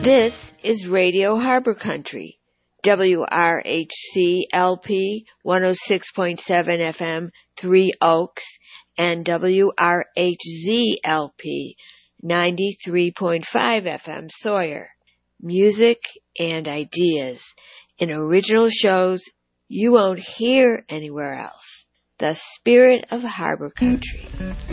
This is Radio Harbor Country, WRHC-LP 106.7 FM, 3 Oaks, and WRHZ-LP 93.5 FM, Sawyer. Music and ideas in original shows you won't hear anywhere else. The spirit of Harbor Country.